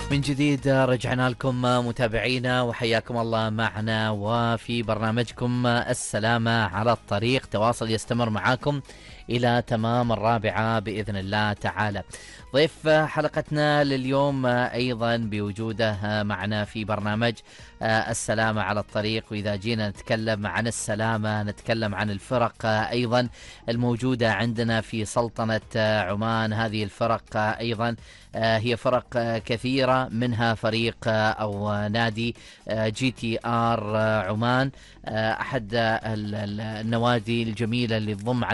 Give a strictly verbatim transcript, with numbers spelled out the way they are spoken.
من جديد رجعنا لكم متابعينا وحياكم الله معنا وفي برنامجكم السلامة على الطريق. تواصل يستمر معاكم إلى تمام الرابعة بإذن الله تعالى. ضيف حلقتنا لليوم أيضا بوجوده معنا في برنامج السلامة على الطريق. وإذا جينا نتكلم عن السلامة نتكلم عن الفرق أيضا الموجودة عندنا في سلطنة عمان. هذه الفرق أيضا هي فرق كثيرة، منها فريق أو نادي جي تي آر عمان، أحد النوادي الجميلة اللي تضم